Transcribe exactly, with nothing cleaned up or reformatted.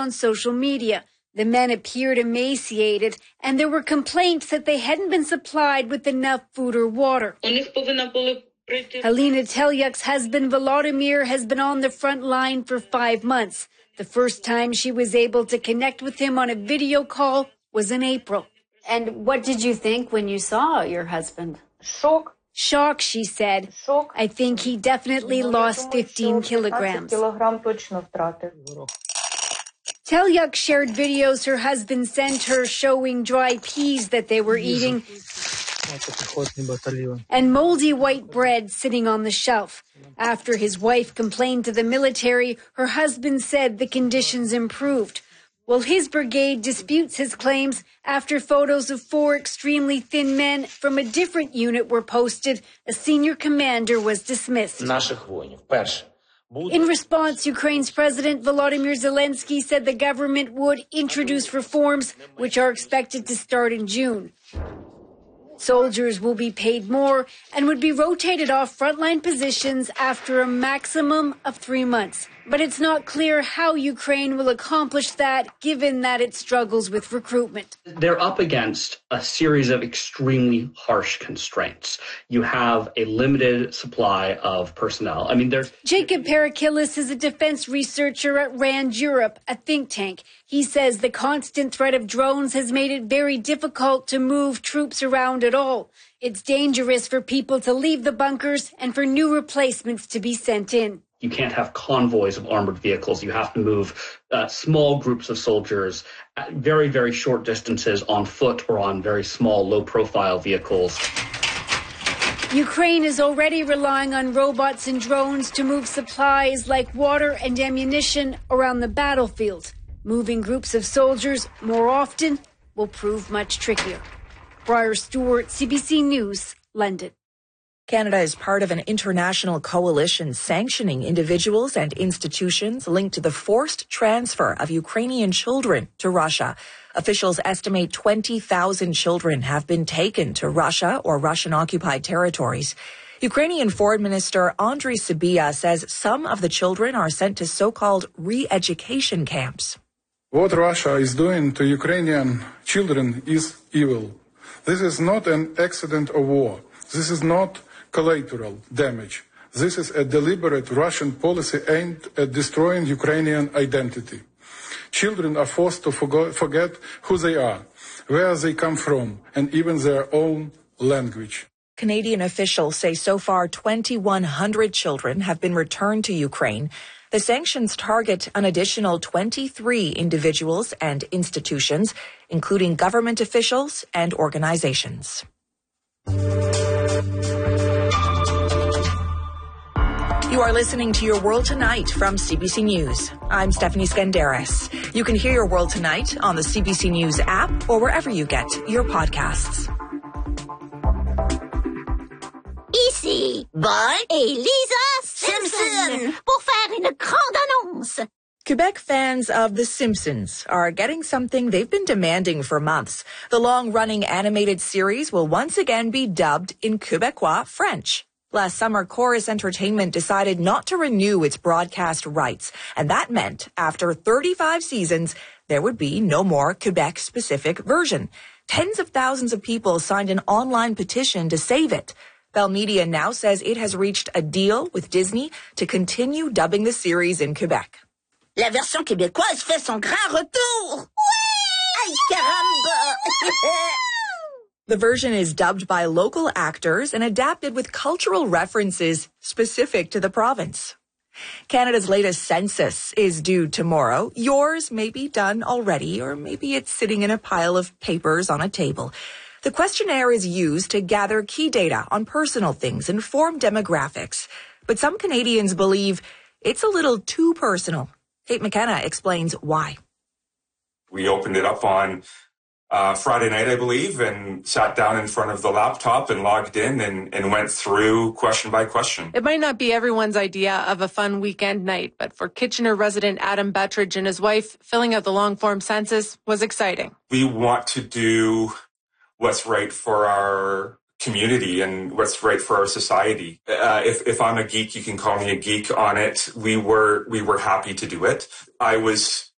on social media. The men appeared emaciated, and there were complaints that they hadn't been supplied with enough food or water. Halina Telyuk's husband Volodymyr has been on the front line for five months. The first time she was able to connect with him on a video call was in April. And what did you think when you saw your husband? Shock. Shock, she said. Shock. I think he definitely lost fifteen kilograms. Telyuk shared videos her husband sent her showing dry peas that they were eating and moldy white bread sitting on the shelf. After his wife complained to the military, her husband said the conditions improved. Well, his brigade disputes his claims after photos of four extremely thin men from a different unit were posted. A senior commander was dismissed. In response, Ukraine's President Volodymyr Zelensky said the government would introduce reforms, which are expected to start in June. Soldiers will be paid more and would be rotated off frontline positions after a maximum of three months. But it's not clear how Ukraine will accomplish that, given that it struggles with recruitment. They're up against a series of extremely harsh constraints. You have a limited supply of personnel. I mean, there's... Jacob Parakilis is a defense researcher at RAND Europe, a think tank. He says the constant threat of drones has made it very difficult to move troops around at all. It's dangerous for people to leave the bunkers and for new replacements to be sent in. You can't have convoys of armored vehicles. You have to move uh, small groups of soldiers at very, very short distances on foot or on very small, low-profile vehicles. Ukraine is already relying on robots and drones to move supplies like water and ammunition around the battlefield. Moving groups of soldiers more often will prove much trickier. Briar Stewart, C B C News, London. Canada is part of an international coalition sanctioning individuals and institutions linked to the forced transfer of Ukrainian children to Russia. Officials estimate twenty thousand children have been taken to Russia or Russian-occupied territories. Ukrainian Foreign Minister Andriy Sybiha says some of the children are sent to so-called re-education camps. What Russia is doing to Ukrainian children is evil. This is not an accident of war. This is not collateral damage. This is a deliberate Russian policy aimed at destroying Ukrainian identity. Children are forced to forget who they are, where they come from, and even their own language. Canadian officials say so far twenty-one hundred children have been returned to Ukraine. The sanctions target an additional twenty-three individuals and institutions, including government officials and organizations. You are listening to Your World Tonight from C B C News. I'm Stephanie Skandaris. You can hear Your World Tonight on the C B C News app or wherever you get your podcasts. Ici, Boy et Lisa Simpson pour faire une grande annonce. Quebec fans of The Simpsons are getting something they've been demanding for months. The long-running animated series will once again be dubbed in Quebecois French. Last summer, Chorus Entertainment decided not to renew its broadcast rights, and that meant after thirty-five seasons, there would be no more Quebec-specific version. Tens of thousands of people signed an online petition to save it. Bell Media now says it has reached a deal with Disney to continue dubbing the series in Quebec. La version québécoise fait son grand retour! Ouais! Ay, caramba! The version is dubbed by local actors and adapted with cultural references specific to the province. Canada's latest census is due tomorrow. Yours may be done already, or maybe it's sitting in a pile of papers on a table. The questionnaire is used to gather key data on personal things and form demographics. But some Canadians believe it's a little too personal. Kate McKenna explains why. We opened it up on Uh, Friday night, I believe, and sat down in front of the laptop and logged in and, and went through question by question. It might not be everyone's idea of a fun weekend night, but for Kitchener resident Adam Bettridge and his wife, filling out the long-form census was exciting. We want to do what's right for our community and what's right for our society. Uh, if, if I'm a geek, you can call me a geek on it. We were, we were happy to do it. I was